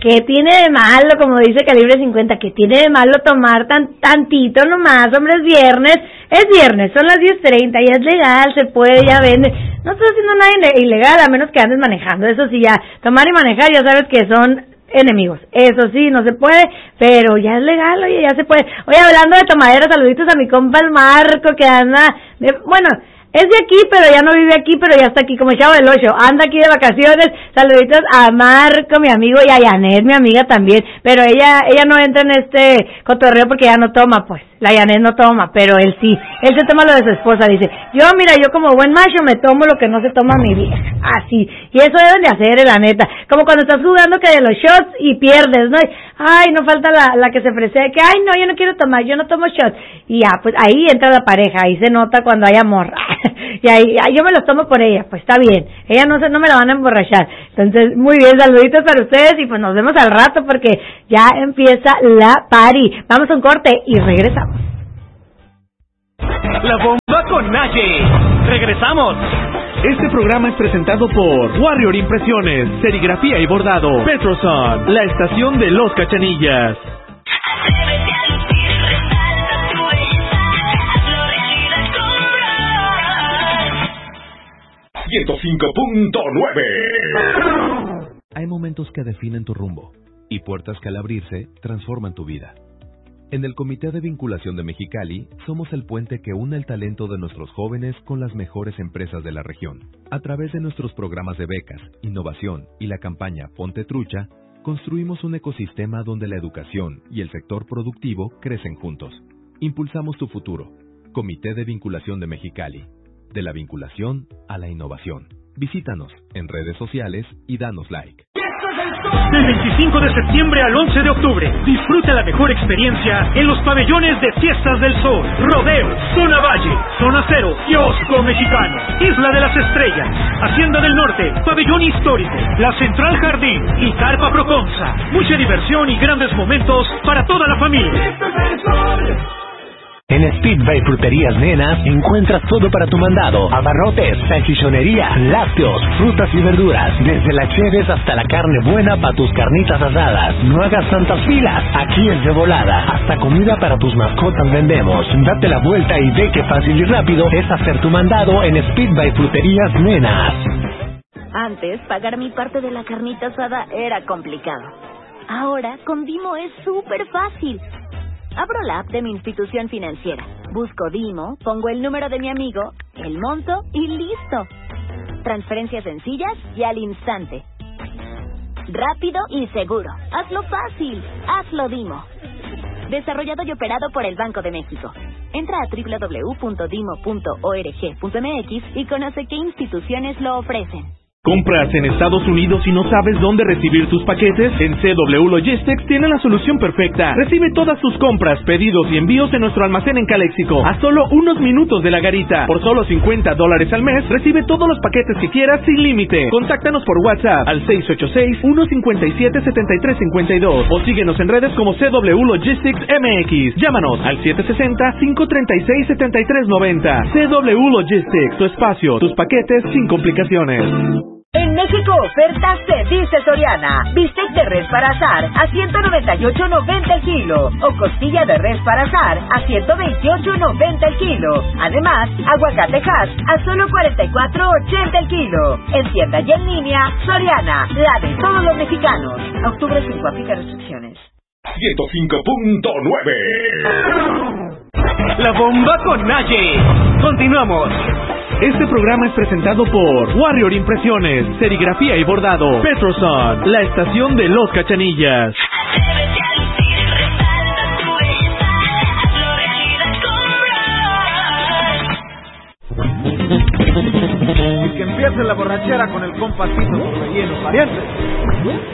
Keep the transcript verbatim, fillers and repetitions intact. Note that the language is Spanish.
¿qué tiene de malo, como dice Calibre cincuenta, qué tiene de malo tomar tan tantito nomás? Hombre, es viernes, es viernes, son las diez treinta, ya es legal, se puede, ya vende. No estoy haciendo nada ilegal, a menos que andes manejando, eso sí, ya, tomar y manejar ya sabes que son enemigos, eso sí, no se puede, pero ya es legal, oye, ya se puede. Oye, hablando de tomadera, saluditos a mi compa el Marco, que anda, de, bueno, es de aquí, pero ya no vive aquí, pero ya está aquí, como el Chavo del Ocho, anda aquí de vacaciones. Saluditos a Marco, mi amigo, y a Yanet, mi amiga también, pero ella ella no entra en este cotorreo porque ella no toma, pues, la Yanet no toma, pero él sí, él se toma lo de su esposa, dice, yo, mira, yo como buen macho me tomo lo que no se toma mi vieja, así, y eso deben de hacer, la neta, como cuando estás jugando que de los shots y pierdes, ¿no? Ay, no falta la, la que se ofrece, que, ay, no, yo no quiero tomar, yo no tomo shots, y ya, pues, ahí entra la pareja, ahí se nota cuando hay amor, y ahí, ahí yo me los tomo por ella, pues está bien, ella no se, no me la van a emborrachar. Entonces, muy bien, saluditos para ustedes y pues nos vemos al rato porque ya empieza la party. Vamos a un corte y regresamos. La bomba con Naye. Regresamos. Este programa es presentado por Warrior Impresiones, serigrafía y bordado, Petroson, la estación de los Cachanillas. ciento cinco punto nueve. Hay momentos que definen tu rumbo y puertas que al abrirse transforman tu vida. En el Comité de Vinculación de Mexicali somos el puente que une el talento de nuestros jóvenes con las mejores empresas de la región. A través de nuestros programas de becas, innovación y la campaña Ponte Trucha, construimos un ecosistema donde la educación y el sector productivo crecen juntos. Impulsamos tu futuro. Comité de Vinculación de Mexicali. De la vinculación a la innovación. Visítanos en redes sociales y danos like. Del veinticinco de septiembre al once de octubre, disfruta la mejor experiencia en los pabellones de Fiestas del Sol, Rodeo, Zona Valle, Zona Cero, Kiosco Mexicano, Isla de las Estrellas, Hacienda del Norte, Pabellón Histórico, la Central Jardín y Carpa Proconza. Mucha diversión y grandes momentos para toda la familia. En Speedway Fruterías Nenas encuentras todo para tu mandado: abarrotes, salchichonería, lácteos, frutas y verduras, desde la cheves hasta la carne buena para tus carnitas asadas. No hagas tantas filas, aquí es de volada. Hasta comida para tus mascotas vendemos. Date la vuelta y ve qué fácil y rápido es hacer tu mandado en Speedway Fruterías Nenas. Antes, pagar mi parte de la carnita asada era complicado. Ahora, con Dimo es súper fácil. Abro la app de mi institución financiera, busco Dimo, pongo el número de mi amigo, el monto y listo. Transferencias sencillas y al instante. Rápido y seguro. Hazlo fácil. Hazlo Dimo. Desarrollado y operado por el Banco de México. Entra a doble u doble u doble u punto dimo punto org punto m x y conoce qué instituciones lo ofrecen. ¿Compras en Estados Unidos y no sabes dónde recibir tus paquetes? En C W Logistics tienen la solución perfecta. Recibe todas tus compras, pedidos y envíos en nuestro almacén en Caléxico, a solo unos minutos de la garita. Por solo cincuenta dólares al mes, recibe todos los paquetes que quieras sin límite. Contáctanos por WhatsApp al seis ocho seis, uno cinco siete, siete tres cinco dos o síguenos en redes como C W Logistics M X. Llámanos al siete seis cero, cinco tres seis, siete tres nueve cero. C W Logistics, tu espacio, tus paquetes sin complicaciones. En México, ofertas se dice Soriana. Bistec de res para asar a ciento noventa y ocho noventa el kilo. O costilla de res para asar a ciento veintiocho noventa el kilo. Además, aguacate Hass a solo cuarenta y cuatro ochenta el kilo. En tienda y en línea, Soriana, la de todos los mexicanos. A octubre cinco, aplica restricciones. ciento cinco punto nueve. La bomba con Naye. Continuamos. Este programa es presentado por Warrior Impresiones, serigrafía y bordado, Petroson, la estación de los Cachanillas. Y que empiece la borrachera con el compacito relleno, parientes.